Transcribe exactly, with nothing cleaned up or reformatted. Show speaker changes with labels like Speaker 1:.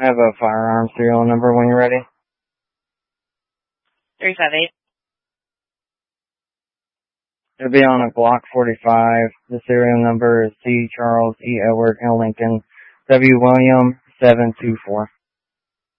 Speaker 1: I have a firearm serial number when you're ready.
Speaker 2: three five eight.
Speaker 1: It'll be on a Glock forty-five. The serial number is C Charles E Edward L Lincoln W William seven two four.